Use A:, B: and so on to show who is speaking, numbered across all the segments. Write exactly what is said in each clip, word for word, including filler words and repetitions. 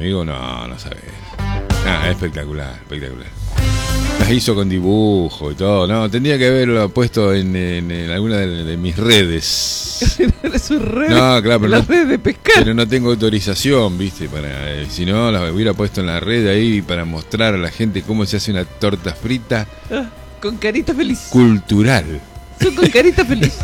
A: amigo, no, no sabes. Ah, espectacular, espectacular. Las hizo con dibujo y todo. No, tendría que haberlo puesto en, en, en alguna de, de mis redes.
B: ¿En sus redes?
A: No, claro, pero
B: las
A: no,
B: redes de pescar.
A: Pero no tengo autorización, ¿viste? Para, eh, si no, la hubiera puesto en la red ahí para mostrar a la gente cómo se hace una torta frita.
B: Ah, con carita feliz.
A: Cultural.
B: Son con carita feliz.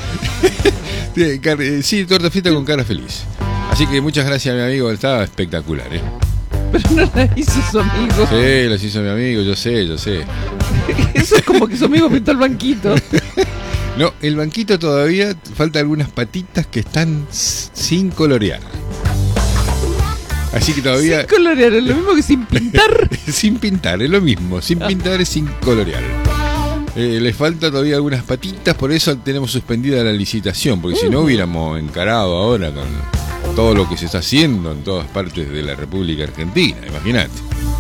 A: Sí, torta frita con cara feliz. Así que muchas gracias, mi amigo. Estaba espectacular, ¿eh?
B: Pero no la hizo su amigo.
A: Sí, las hizo mi amigo, yo sé, yo sé.
B: Eso es como que su amigo pintó el banquito.
A: No, el banquito todavía falta algunas patitas que están sin colorear. Así que todavía...
B: Sin colorear, es lo mismo que sin pintar.
A: Sin pintar, es lo mismo. Sin pintar es sin colorear. Eh, le falta todavía algunas patitas, por eso tenemos suspendida la licitación, porque uh. si no hubiéramos encarado ahora con todo lo que se está haciendo en todas partes de la República Argentina, imagínate.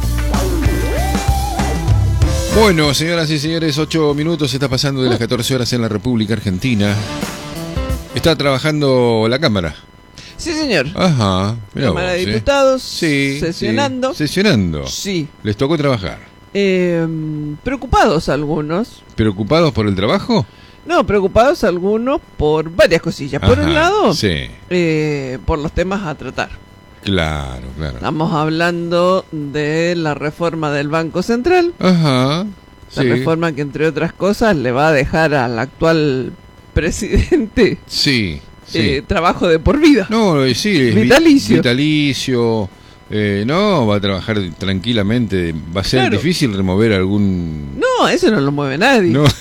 A: Bueno, señoras y señores, ocho minutos está pasando de las catorce horas en la República Argentina. Está trabajando la Cámara.
B: Sí, señor.
A: Ajá.
B: Cámara de Diputados. Sí. Sesionando.
A: Sí, sesionando.
B: Sí.
A: Les tocó trabajar.
B: Eh, preocupados algunos.
A: ¿Preocupados por el trabajo?
B: No, preocupados algunos por varias cosillas. Por Ajá, un lado,
A: sí.
B: eh, por los temas a tratar.
A: Claro, claro.
B: Estamos hablando de la reforma del Banco Central.
A: Ajá.
B: La
A: sí.
B: reforma que, entre otras cosas, le va a dejar al actual presidente
A: sí, sí.
B: Eh, trabajo de por vida.
A: No, sí,
B: vitalicio.
A: Vitalicio. Eh, no, va a trabajar tranquilamente. Va a ser claro. difícil remover algún...
B: No, eso no lo mueve nadie.
A: No,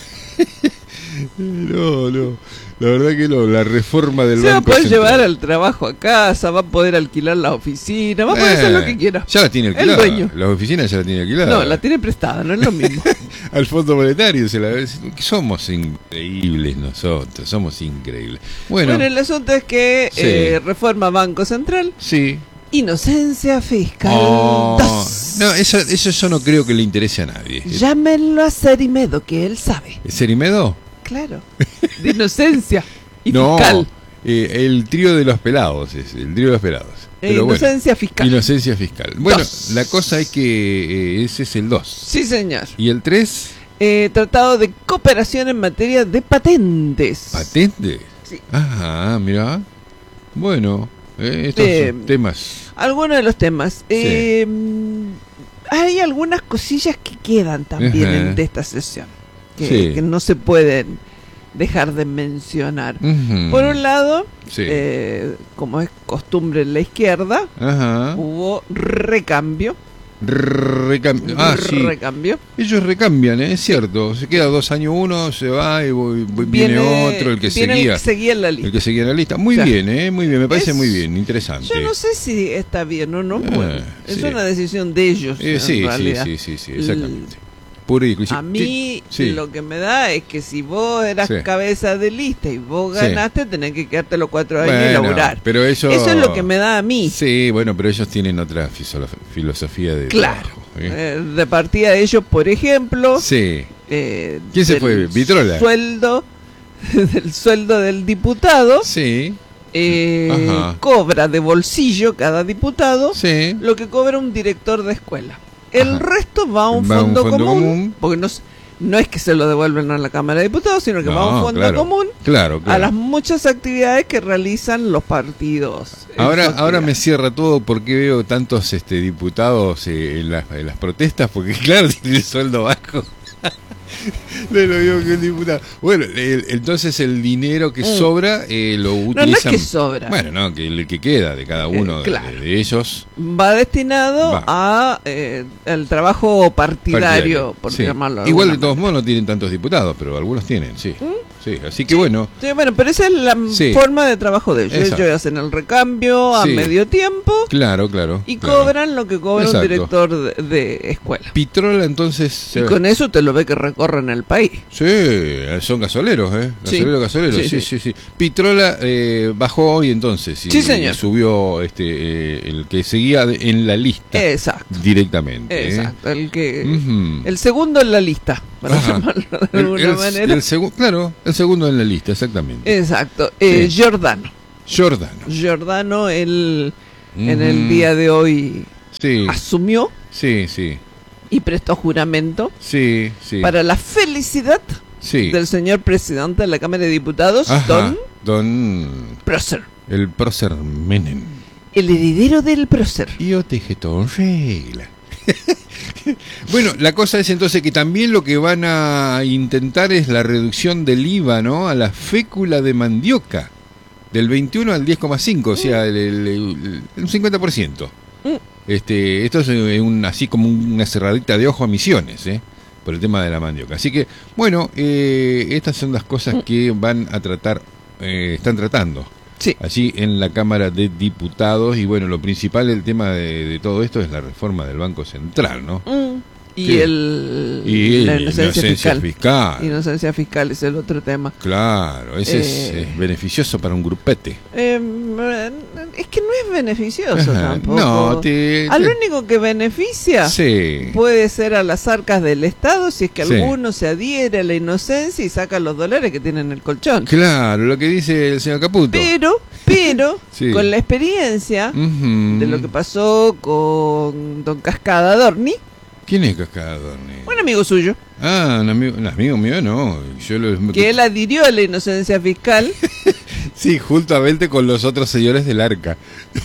A: no, no. La verdad que no, la reforma del
B: Se
A: Banco
B: va a poder
A: Central.
B: llevar al trabajo a casa, va a poder alquilar la oficina, va a poder eh, hacer lo que quiera.
A: Ya la tiene alquilada.
B: El dueño.
A: Las oficinas ya la tiene alquilada.
B: No, la tiene prestada, no es lo mismo.
A: Al Fondo Monetario se la somos increíbles nosotros, somos increíbles. Bueno,
B: bueno el asunto es que sí. eh, reforma Banco Central.
A: Sí.
B: Inocencia fiscal.
A: Oh, no, eso, eso yo no creo que le interese a nadie.
B: Llámenlo a Cerimedo, que él sabe.
A: ¿Cerimedo?
B: Claro. De inocencia y
A: no,
B: fiscal.
A: Eh, el trío de los pelados es el trío de los pelados.
B: Eh, inocencia
A: bueno,
B: fiscal.
A: Inocencia fiscal. Bueno,
B: dos.
A: La cosa es que eh, ese es el dos.
B: Sí, señor.
A: ¿Y el tres?
B: Eh, tratado de cooperación en materia de patentes.
A: ¿Patentes?
B: Sí.
A: Ajá, mira. Bueno. Eh, estos
B: eh,
A: son temas.
B: Algunos de los temas.
A: Sí.
B: Eh, hay algunas cosillas que quedan también uh-huh. en, de esta sesión. Que, sí. que no se pueden dejar de mencionar. Uh-huh. Por un lado, sí. eh, como es costumbre en la izquierda,
A: uh-huh.
B: hubo recambio.
A: Recambio. Ah, sí.
B: Recambio.
A: Ellos recambian, ¿eh? Es cierto. Se queda dos años uno, se va y voy, voy, viene, viene otro, el que
B: viene
A: seguía.
B: El que seguía en la lista.
A: El que seguía en la lista. Muy o sea, bien, ¿eh? Muy bien, me parece
B: es,
A: muy bien, interesante.
B: Yo no sé si está bien o no. Eh, bueno, es sí. una decisión de ellos.
A: Eh,
B: en
A: sí,
B: realidad.
A: sí, sí, sí, sí, exactamente. Puro y
B: a mí
A: sí.
B: lo que me da es que si vos eras sí. cabeza de lista y vos ganaste, sí. tenés que quedarte los cuatro años
A: bueno,
B: y laburar.
A: Pero eso,
B: eso es lo que me da a mí.
A: Sí, bueno, pero ellos tienen otra filosofía de
B: claro.
A: trabajo. ¿eh?
B: Eh, de partida de ellos, por ejemplo,
A: sí.
B: eh,
A: ¿quién se fue? ¿Vitrola?
B: Sueldo, del sueldo del diputado.
A: Sí.
B: Eh, cobra de bolsillo cada diputado
A: sí.
B: lo que cobra un director de escuela. El
A: Ajá.
B: resto va a un,
A: va
B: fondo,
A: un fondo
B: común,
A: común,
B: porque no, no es que se lo devuelven a la Cámara de Diputados, sino que
A: no,
B: va a un fondo
A: claro,
B: común
A: claro, claro.
B: a las muchas actividades que realizan los partidos.
A: Ahora, ahora me cierra todo porque veo tantos este, diputados eh, en, las, en las protestas, porque claro, tiene el sueldo bajo. No lo digo que el diputado. Bueno, el, entonces el dinero que mm. sobra eh, lo utilizan.
B: No, no es que sobra.
A: Bueno, no, que el que queda de cada uno eh, claro. de, de ellos
B: va destinado va. a eh, el trabajo partidario, partidario. por
A: sí.
B: llamarlo.
A: Igual de todos modos no tienen tantos diputados, pero algunos tienen, sí. ¿Mm? Sí, así que
B: sí.
A: bueno.
B: Sí, bueno, pero esa es la sí. forma de trabajo de ellos. Exacto. Ellos hacen el recambio a sí. medio tiempo.
A: Claro, claro.
B: Y
A: claro.
B: cobran lo que cobra Exacto. un director de, de escuela.
A: Vitrola entonces.
B: Y con eso te lo ve que recorren el país.
A: Sí, son gasoleros, ¿eh? Gasoleros,
B: sí.
A: gasoleros. Sí, sí, sí. sí. sí. Vitrola eh, bajó hoy entonces. Y,
B: sí, señor.
A: Y subió este, eh, el que seguía en la lista.
B: Exacto.
A: Directamente.
B: Exacto.
A: ¿eh?
B: El que.
A: Uh-huh.
B: El segundo en la lista, para Ajá. llamarlo de alguna
A: el, el,
B: manera.
A: El segu- claro, el segundo en la lista, exactamente.
B: Exacto. Eh, sí. Giordano.
A: Giordano.
B: Giordano, el, uh-huh. en el día de hoy
A: sí.
B: asumió
A: sí, sí.
B: y prestó juramento
A: sí, sí.
B: para la felicidad sí. del señor presidente de la Cámara de Diputados, Ajá, don,
A: don
B: Prócer.
A: El Prócer Menem.
B: El heredero del Prócer.
A: Yo te dije todo en regla. Bueno, la cosa es entonces que también lo que van a intentar es la reducción del I V A, ¿no? A la fécula de mandioca, del veintiuno al diez coma cinco, mm. o sea, el, el, el, el cincuenta por ciento. Mm. Este, esto es un, así como una cerradita de ojo a Misiones, ¿eh? Por el tema de la mandioca. Así que, bueno, eh, estas son las cosas mm. que van a tratar, eh, están tratando. Sí. Allí en la Cámara de Diputados. Y bueno, lo principal del tema de, de todo esto es la reforma del Banco Central, ¿no? Mm.
B: Y, sí. el,
A: y
B: la
A: el,
B: inocencia,
A: inocencia
B: fiscal.
A: fiscal.
B: Inocencia fiscal es el otro tema.
A: Claro, ese eh, es, es beneficioso para un grupete.
B: Eh, es que no es beneficioso Ajá, tampoco.
A: No, te, te...
B: Al único que beneficia
A: sí.
B: puede ser a las arcas del Estado si es que sí. alguno se adhiere a la inocencia y saca los dólares que tiene en el colchón.
A: Claro, lo que dice el señor Caputo.
B: Pero, pero, sí. con la experiencia uh-huh. de lo que pasó con don Cascada Dorni.
A: ¿Quién es Cascada Dorni?
B: Un amigo suyo.
A: Ah, un amigo, un amigo mío no. Yo lo...
B: Que él adhirió a la inocencia fiscal.
A: Sí, juntamente con los otros señores del Arca.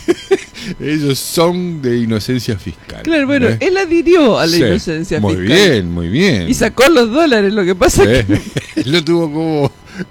A: Ellos son de inocencia fiscal.
B: Claro, bueno, ¿eh? Él adhirió a la sí, inocencia
A: muy
B: fiscal.
A: Muy bien, muy bien.
B: Y sacó los dólares, lo que pasa
A: ¿Eh?
B: que...
A: Él lo tuvo como...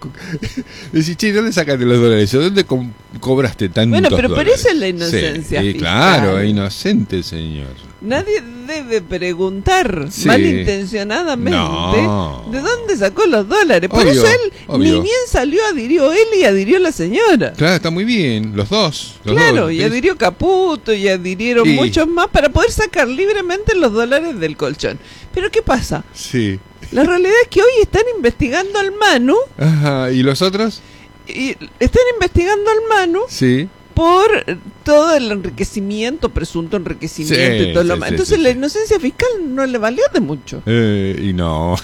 A: Decís, che, ¿dónde sacaste los dólares? ¿Dónde co cobraste tantos
B: Bueno, pero
A: dólares?
B: por eso es la inocencia
A: sí,
B: fiscal.
A: Claro, es inocente, señor.
B: Nadie debe preguntar
A: sí.
B: malintencionadamente
A: no.
B: de dónde sacó los dólares. Por
A: obvio,
B: eso él
A: obvio.
B: ni bien salió, adhirió él y adhirió la señora.
A: Claro, está muy bien, los dos. Los
B: claro,
A: dos.
B: y adhirió Caputo y adhirieron sí. muchos más para poder sacar libremente los dólares del colchón. Pero ¿qué pasa?
A: Sí.
B: La realidad es que hoy están investigando al Manu.
A: Ajá, ¿y los otros?
B: Y están investigando al Manu.
A: Sí.
B: Por todo el enriquecimiento, presunto enriquecimiento
A: sí,
B: y todo
A: sí,
B: lo más.
A: Sí,
B: Entonces
A: sí,
B: la
A: sí.
B: inocencia fiscal no le valió de mucho.
A: Eh, y no.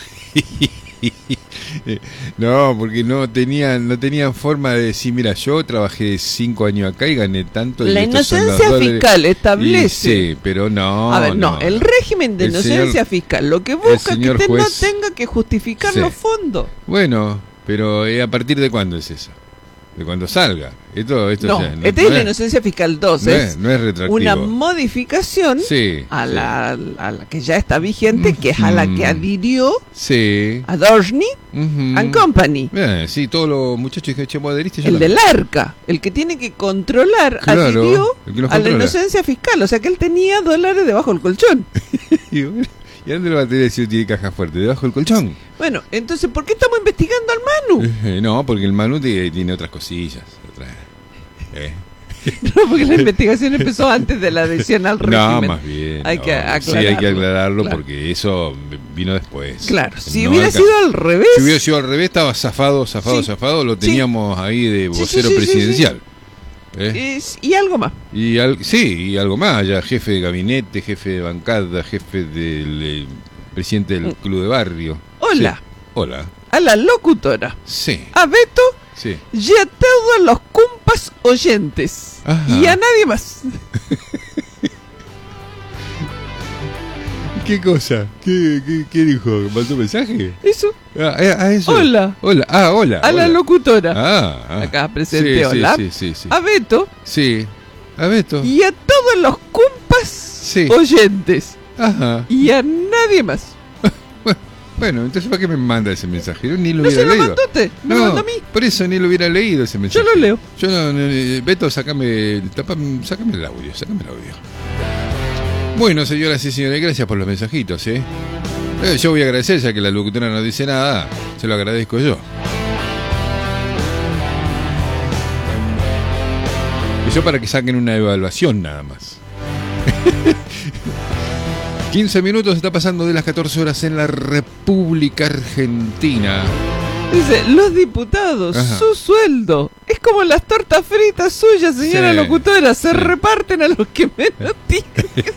A: No, porque no tenían, no tenían forma de decir, mira, yo trabajé cinco años acá y gané tanto.
B: La
A: y
B: inocencia fiscal establece.
A: Y, sí, pero no.
B: A ver, no,
A: no.
B: el régimen de
A: el
B: inocencia
A: señor,
B: fiscal lo que busca es que usted
A: juez,
B: no tenga que justificar sí. los fondos.
A: Bueno, pero ¿a partir de cuándo es eso? De cuando salga. Esto, esto
B: no,
A: ya, no,
B: esta
A: no
B: es la inocencia fiscal dos.
A: No
B: es,
A: es, no es retroactivo.
B: Una modificación
A: sí,
B: a,
A: sí.
B: La, a la que ya está vigente, que es a la que adhirió
A: sí.
B: a Dorni
A: uh-huh.
B: and Company.
A: Eh, sí, todos los muchachos que echamos adheriste.
B: El del Arca, el que tiene que controlar,
A: claro,
B: adhirió
A: que
B: a la inocencia fiscal. O sea que él tenía dólares debajo del colchón.
A: y, bueno, ¿y dónde lo va a tener si tiene caja fuerte? ¿Debajo del colchón?
B: Bueno, entonces, ¿por qué estamos investigando al Manu?
A: Eh, no, porque el Manu tiene, tiene otras cosillas. Otras, eh.
B: No, porque la investigación empezó antes de la adhesión al régimen.
A: No, más bien.
B: Hay
A: no,
B: que aclararlo.
A: Sí, hay que aclararlo
B: claro.
A: porque eso vino después.
B: Claro, si
A: no
B: hubiera sido al revés.
A: Si hubiera sido al revés, estaba zafado, zafado,
B: sí. zafado.
A: Lo teníamos sí. ahí de vocero
B: sí, sí, sí,
A: presidencial.
B: Sí, sí. ¿Eh? Es, y algo más.
A: Y al, sí, y algo más. Ya jefe de gabinete, jefe de bancada, jefe del eh, presidente del club de barrio.
B: Hola.
A: Sí. Hola.
B: A la locutora.
A: Sí.
B: A Beto.
A: Sí.
B: Y a todos los cumpas oyentes.
A: Ajá.
B: Y a nadie más.
A: ¿Qué cosa? ¿Qué, qué, qué dijo? ¿Mandó mensaje?
B: Eso.
A: Ah, ah, eso.
B: Hola.
A: Hola. Ah, hola.
B: A
A: hola.
B: la locutora.
A: Ah, ah.
B: Acá presente,
A: sí,
B: hola.
A: Sí, sí, sí, sí.
B: A Beto.
A: Sí. A Beto.
B: Y a todos los cumpas
A: sí.
B: oyentes.
A: Ajá.
B: Y a nadie más.
A: Bueno, entonces ¿para qué me manda ese mensaje? Yo ni lo
B: no
A: hubiera
B: se lo
A: leído.
B: mandó usted, me
A: no,
B: lo mandó a mí.
A: Por eso ni lo hubiera leído ese mensaje.
B: Yo lo leo.
A: Yo no, no Beto, sacame, tapa, sácame el audio, sácame el audio. Bueno, señoras y señores, gracias por los mensajitos, ¿eh? eh yo voy a agradecer, ya que la locutora no dice nada, se lo agradezco yo. Eso para que saquen una evaluación nada más. quince minutos está pasando de las catorce horas en la República Argentina.
B: Dice, los diputados, Ajá. su sueldo es como las tortas fritas suyas, señora sí, locutora, se sí. reparten a los que menos tienen.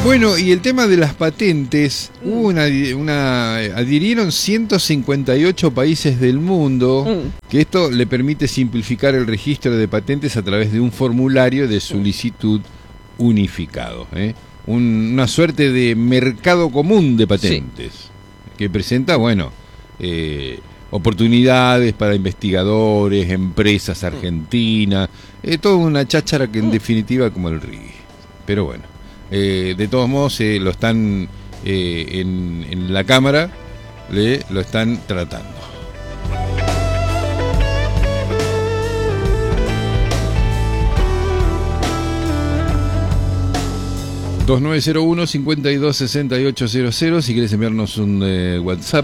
A: Bueno, y el tema de las patentes, mm. hubo una, una, adhirieron ciento cincuenta y ocho países del mundo, mm. que esto le permite simplificar el registro de patentes a través de un formulario de solicitud unificado, ¿eh? Un, una suerte de mercado común de patentes, sí. que presenta, bueno, eh, oportunidades para investigadores, empresas argentinas, eh, toda una cháchara que en definitiva como el R I G. Pero bueno. Eh, de todos modos eh, lo están eh, en, en la Cámara le, lo están tratando. dos nueve cero uno, cinco dos seis ocho cero cero si quieres enviarnos un eh, WhatsApp.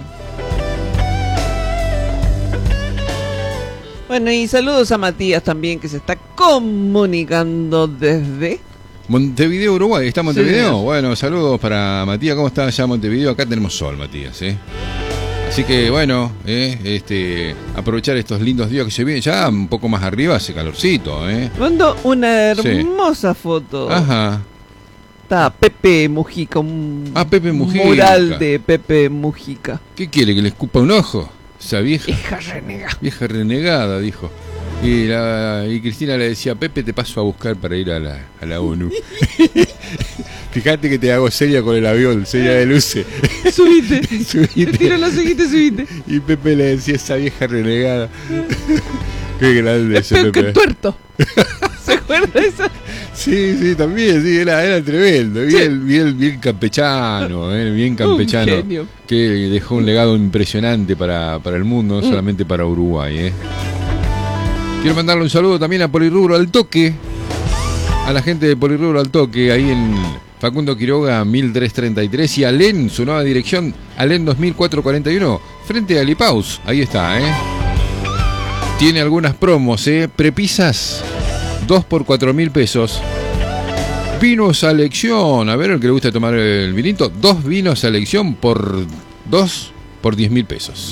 B: Bueno, y saludos a Matías también, que se está comunicando desde
A: Montevideo, Uruguay. ¿Está Montevideo? Sí. Bueno, saludos para Matías. ¿Cómo está allá Montevideo? Acá tenemos sol, Matías, ¿eh? Así que, bueno, eh, este, aprovechar estos lindos días que se vienen. Ya un poco más arriba hace calorcito, ¿eh?
B: Mando una hermosa sí. foto.
A: Ajá.
B: Está Pepe Mujica, un
A: ah, Pepe Mujica.
B: mural de Pepe Mujica.
A: ¿Qué quiere? ¿Que le escupa un ojo? Esa vieja.
B: Vieja renegada.
A: Vieja renegada, dijo. Y, la, y Cristina le decía, Pepe, te paso a buscar para ir a la, a la ONU. Fíjate que te hago seria con el avión, seria de luces.
B: Subite. Subite. Te tiro la seguinte, subite.
A: Y Pepe le decía, esa vieja renegada. Qué grande
B: ese Pepe. Que tuerto. ¿Se acuerda de eso?
A: Sí, sí, también, sí, era, era tremendo. Bien, sí. bien, bien campechano, eh, bien campechano. Que dejó un legado impresionante para, para el mundo, no mm. solamente para Uruguay, eh. Quiero mandarle un saludo también a Polirrubro al Toque, a la gente de Polirrubro al Toque, ahí en Facundo Quiroga mil trescientos treinta y tres, y a Len, su nueva dirección, Alen dos mil cuatrocientos cuarenta y uno, frente a Lipaus, ahí está, ¿eh? Tiene algunas promos, ¿eh? Prepisas, dos por cuatro mil pesos. Vinos a elección, a ver, el que le gusta tomar el vinito, dos vinos a elección por dos por diez mil pesos.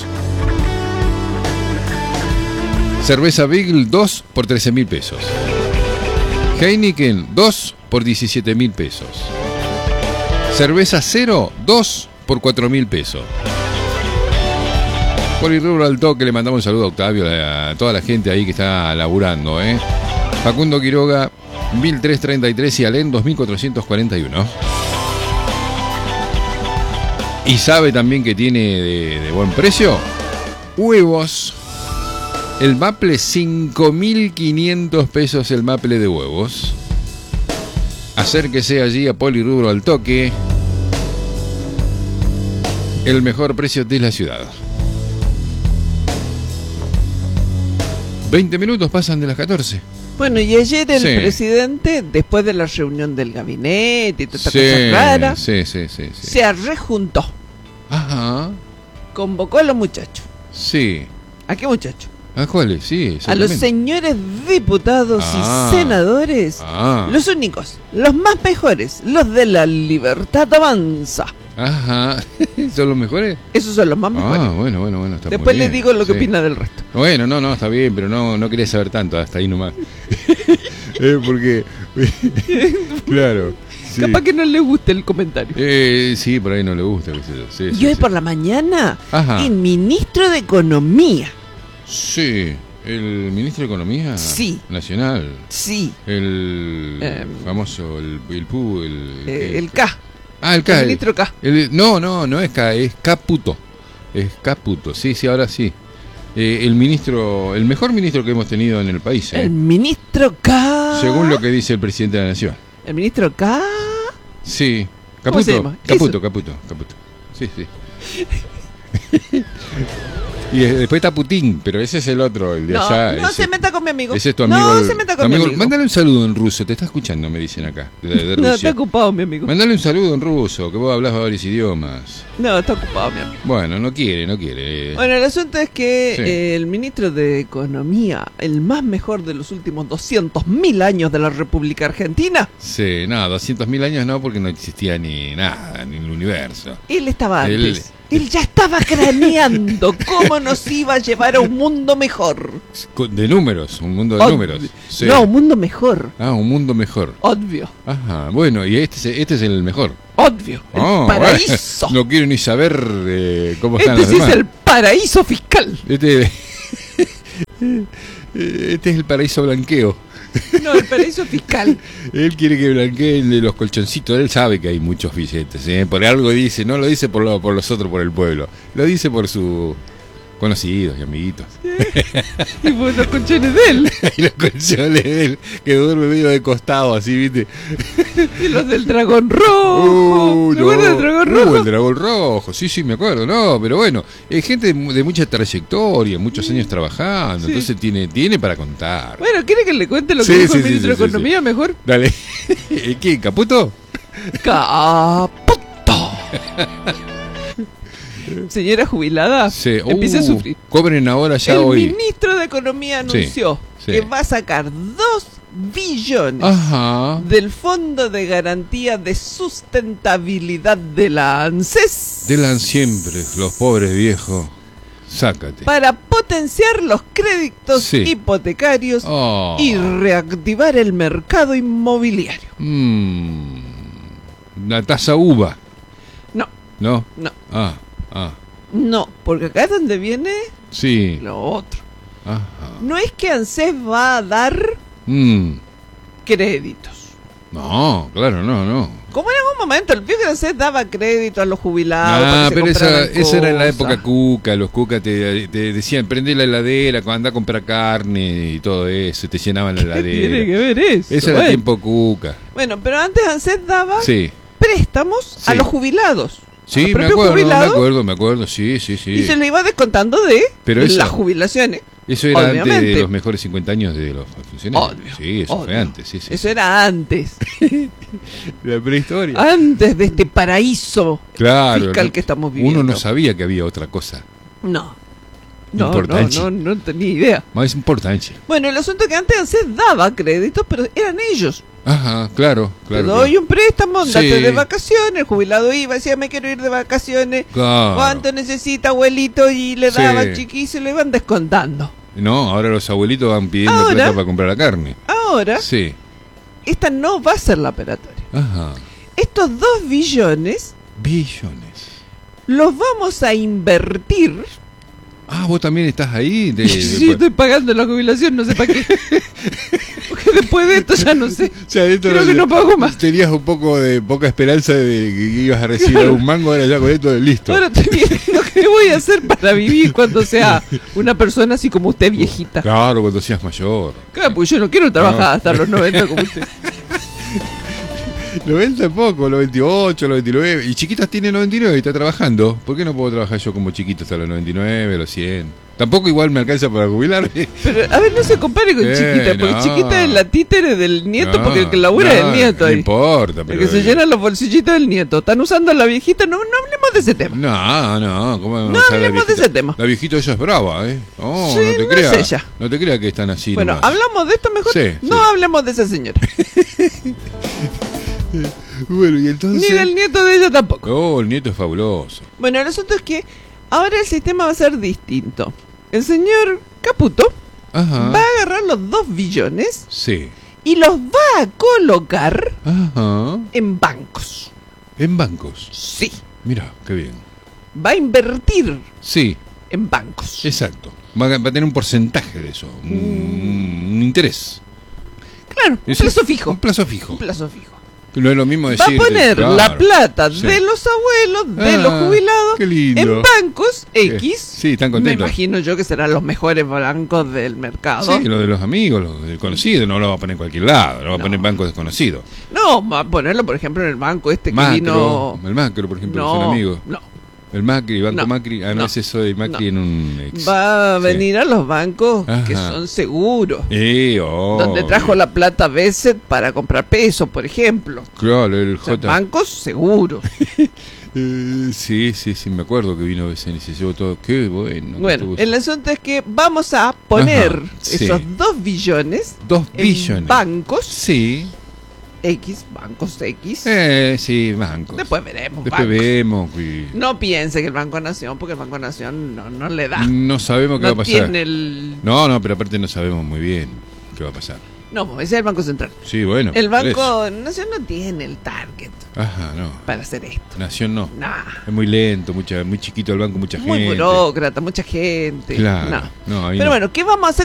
A: Cerveza Beagle, dos por trece mil pesos. Heineken, dos por diecisiete mil pesos. Cerveza Cero, dos por cuatro mil pesos. Polirrubro al Toque, le mandamos un saludo a Octavio, a toda la gente ahí que está laburando, ¿eh? Facundo Quiroga, mil trescientos treinta y tres, y Alen dos mil cuatrocientos cuarenta y uno. Y sabe también que tiene de, de buen precio huevos. El maple, cinco mil quinientos pesos el maple de huevos. Acérquese allí a Polirrubro al Toque. El mejor precio de la ciudad. veinte minutos pasan de las catorce.
B: Bueno, y ayer el sí. presidente, después de la reunión del gabinete y toda esta
A: sí,
B: cosa rara,
A: sí, sí, sí, sí.
B: se rejuntó.
A: Ajá.
B: Convocó a los muchachos.
A: Sí.
B: ¿A qué muchachos?
A: ¿A cuáles? Sí,
B: a los señores diputados ah, y senadores,
A: ah.
B: los únicos, los más mejores, los de la Libertad Avanza.
A: Ajá, ¿son los mejores?
B: Esos son los más mejores.
A: Ah, bueno, bueno, bueno. Está
B: Después
A: muy
B: les
A: bien.
B: digo lo
A: sí.
B: que opina del resto.
A: Bueno, no, no, está bien, pero no, no quería saber tanto, hasta ahí nomás. eh, porque, claro. Sí.
B: Capaz que no le guste el comentario.
A: Eh, sí, por ahí no le gusta. Qué sé yo. Sí,
B: y
A: sí,
B: hoy
A: sí.
B: por la mañana,
A: Ajá.
B: el ministro de Economía.
A: Sí, el ministro de Economía
B: sí.
A: Nacional.
B: Sí.
A: El
B: eh,
A: famoso, el, el P U, el...
B: Eh, el K.
A: Ah, el K.
B: El ministro K.
A: El, no, no, no es K, es Caputo. Es Caputo, sí, sí, ahora sí. Eh, el ministro, el mejor ministro que hemos tenido en el país. ¿eh?
B: El ministro K.
A: Según lo que dice el presidente de la Nación.
B: ¿El ministro K?
A: Sí. Caputo,
B: ¿Cómo se llama?
A: Caputo, Caputo, Caputo. Sí, sí. Y después está Putin, pero ese es el otro, el de
B: no,
A: allá.
B: No
A: ese,
B: se meta con mi amigo.
A: Ese es tu amigo.
B: No se meta con mi amigo.
A: Mándale un saludo en ruso, te está escuchando, me dicen acá. De, de
B: no, está ocupado mi amigo.
A: Mándale un saludo en ruso, que vos hablas varios idiomas.
B: No, está ocupado mi amigo.
A: Bueno, no quiere, no quiere.
B: Bueno, el asunto es que
A: sí.
B: eh, el ministro de Economía, el más mejor de los últimos doscientos mil años de la República Argentina.
A: Sí, no, doscientos mil años no, porque no existía ni nada, ni el universo.
B: Él estaba antes.
A: Él,
B: Él ya estaba craneando cómo nos iba a llevar a un mundo mejor.
A: De números, un mundo de
B: Obvio.
A: números. Sí.
B: No, un mundo mejor.
A: Ah, un mundo mejor.
B: Obvio.
A: Ajá, bueno, y este es, este es el mejor.
B: Obvio, el
A: Oh,
B: paraíso.
A: Bueno, no quiero ni saber eh, cómo están
B: Este
A: los
B: sí
A: demás.
B: es el paraíso fiscal.
A: Este, este es el paraíso blanqueo.
B: No, el paraíso fiscal.
A: Él quiere que blanqueen de los colchoncitos. Él sabe que hay muchos billetes, ¿eh? Por algo dice, no lo dice por, lo, por los otros, por el pueblo. Lo dice por sus conocidos y amiguitos.
B: Y por los colchones de él.
A: Y los colchones de él, que duerme medio de costado, así, ¿viste?
B: Y los del dragón rojo.
A: Uh,
B: ¿Me
A: no.
B: acuerdas del dragón rojo?
A: Uh, el dragón rojo, sí, sí, me acuerdo, no, pero bueno, es gente de, de mucha trayectoria, muchos años trabajando,
B: Sí.
A: entonces tiene tiene para contar.
B: Bueno, ¿quiere que le cuente lo que
A: Sí,
B: dijo
A: sí,
B: el
A: sí,
B: ministro
A: sí,
B: de
A: sí,
B: Economía mejor?
A: Dale. ¿Qué, Caputo?
B: ¡Caputo! Señora jubilada,
A: Sí.
B: empiece a
A: Uh,
B: sufrir.
A: Cobren ahora ya
B: El
A: hoy.
B: ministro de Economía anunció
A: sí.
B: que va a sacar dos billones
A: Ajá.
B: del Fondo de Garantía de Sustentabilidad de la ANSES.
A: De la siempre, los pobres viejos. Sácate.
B: Para potenciar los créditos
A: Sí.
B: hipotecarios
A: Oh.
B: y reactivar el mercado inmobiliario.
A: Mm. La tasa uva.
B: No,
A: ¿No?
B: no,
A: Ah, ah.
B: no, porque acá es donde viene
A: Sí.
B: lo otro.
A: Ajá.
B: No es que ANSES va a dar
A: Mm.
B: créditos.
A: No, claro, no, no.
B: Como en algún momento el viejo ANSES daba crédito a los jubilados.
A: Ah,
B: para que
A: pero
B: se
A: esa,
B: compraran
A: esa era en la
B: cosas.
A: época cuca. Los cuca te, te decían, prende la heladera, anda a comprar carne y todo eso. Te llenaban la
B: ¿Qué tiene
A: heladera.
B: que ver eso?
A: Ese era
B: Bueno.
A: tiempo cuca.
B: Bueno, pero antes ANSES daba
A: Sí.
B: préstamos a
A: Sí.
B: los jubilados. a
A: Sí,
B: los
A: me
B: propios
A: acuerdo, me
B: jubilados,
A: acuerdo, me acuerdo, sí, sí, sí.
B: Y se lo iba descontando de
A: Pero eso-
B: las jubilaciones.
A: Eso era antes
B: obviamente.
A: de los mejores cincuenta años de los funcionarios.
B: Obvio,
A: Sí, eso
B: obvio.
A: fue antes, sí, sí.
B: Eso era antes.
A: La prehistoria.
B: Antes de este paraíso
A: Claro.
B: fiscal
A: no-
B: que estamos viviendo.
A: Uno no sabía que había otra cosa.
B: No. No, no,
A: Importante.
B: no, no tenía idea.
A: Más importante.
B: Bueno, el asunto es que antes ANSES daba créditos, pero eran ellos.
A: Ajá, claro,
B: Te
A: claro.
B: doy
A: claro.
B: un préstamo, andate
A: Sí.
B: de vacaciones. El jubilado iba, decía, me quiero ir de vacaciones.
A: Claro.
B: ¿Cuánto necesita, abuelito? Y le
A: Sí.
B: daba chiqui, se lo iban descontando.
A: No, ahora los abuelitos van pidiendo
B: Ahora-
A: plata para comprar la carne.
B: Ahora,
A: Sí.
B: esta no va a ser la operatoria.
A: Ajá.
B: Estos dos billones
A: Billones.
B: los vamos a invertir.
A: Ah, vos también estás ahí. De, de-
B: Sí, estoy pagando la jubilación, no sé para qué. Porque después de esto ya no sé.
A: O sea, esto
B: Creo que no pago más.
A: Tenías un poco de poca esperanza de que ibas a recibir
B: Claro.
A: un mango, ahora ya con esto listo.
B: Ahora estoy viendo qué voy a hacer para vivir cuando sea una persona así como usted, viejita.
A: Claro, cuando seas mayor.
B: Claro, pues yo no quiero trabajar
A: No.
B: hasta los noventa como usted.
A: noventa poco, los veintiocho, los veintinueve. Y chiquitas tiene noventa y nueve y está trabajando. ¿Por qué no puedo trabajar yo como chiquito hasta los noventa y nueve, los cien? Tampoco igual me alcanza para jubilarme.
B: Pero, a ver, no se compare con
A: Eh,
B: chiquita, porque
A: no.
B: chiquita es la títere del nieto,
A: No,
B: porque el que labura
A: no,
B: es el nieto
A: No
B: ahí.
A: importa,
B: El
A: pero.
B: que se llenan los bolsillitos del nieto. Están usando a la viejita, no, no hablemos de ese tema.
A: No, no, ¿cómo vamos
B: No
A: a usar la
B: hablemos de
A: viejita?
B: ese tema.
A: La viejita ella es brava, ¿eh? No,
B: Sí,
A: no te
B: no
A: creas.
B: es ella.
A: No te creas que están así.
B: Bueno,
A: nomás.
B: ¿hablamos de esto mejor?
A: Sí,
B: no
A: sí.
B: hablemos de esa señora.
A: Bueno, y entonces.
B: Ni del nieto de ella tampoco.
A: Oh, el nieto es fabuloso.
B: Bueno, el asunto es que ahora el sistema va a ser distinto. El señor Caputo
A: Ajá.
B: va a agarrar los dos billones
A: Sí.
B: y los va a colocar
A: Ajá.
B: en bancos.
A: En bancos.
B: Sí.
A: Mira, qué bien.
B: Va a invertir
A: Sí,
B: en bancos.
A: exacto. Va a, va a tener un porcentaje de eso. Un, un interés.
B: Claro, un
A: Ese-
B: plazo fijo.
A: Un plazo fijo.
B: Un plazo fijo.
A: No es lo mismo
B: Va
A: decir.
B: a poner
A: claro.
B: la plata
A: Sí.
B: de los abuelos, de
A: Ah,
B: los jubilados,
A: qué lindo.
B: en bancos X.
A: Sí, están
B: Me
A: contentos.
B: imagino yo que serán los mejores bancos del mercado.
A: Sí, lo de los amigos, lo del conocido, no lo va a poner en cualquier lado, lo va a
B: No.
A: poner en banco desconocido.
B: No, va a ponerlo, por ejemplo, en el banco este que
A: Macro,
B: vino.
A: el Macro, por ejemplo,
B: No,
A: que son amigos.
B: no.
A: El Macri, Banco
B: No,
A: Macri, ah, no,
B: no,
A: es eso de Macri
B: no.
A: en un ex.
B: Va a
A: Sí.
B: venir a los bancos que
A: Ajá.
B: son seguros.
A: Eh, oh,
B: Donde trajo la plata Besset para comprar pesos, por ejemplo.
A: Claro, el
B: O sea,
A: J.
B: bancos seguros.
A: Eh, sí, sí, sí, me acuerdo que vino ese y se llevó todo. Qué bueno. que
B: Bueno,
A: estuvo
B: el asunto es que vamos a poner
A: Ajá, sí.
B: esos dos billones
A: Dos
B: en
A: billones.
B: bancos
A: Sí.
B: X, bancos X.
A: Eh, sí, bancos.
B: Después veremos.
A: Después
B: bancos.
A: vemos. Y...
B: No piense que el Banco Nación, porque el Banco Nación no, no le da.
A: No sabemos qué
B: no
A: va a pasar.
B: Tiene el...
A: No, no, pero aparte no sabemos muy bien qué va a pasar.
B: No, ese es el Banco Central.
A: Sí, bueno.
B: El Banco Nación no tiene el target.
A: Ajá, no.
B: Para hacer esto.
A: Nación no.
B: Nah.
A: Es muy lento, mucha, muy chiquito el banco, mucha
B: muy
A: gente.
B: Muy burócrata, mucha gente.
A: Claro.
B: No.
A: No, ahí
B: Pero
A: no.
B: bueno, ¿qué vamos a hacer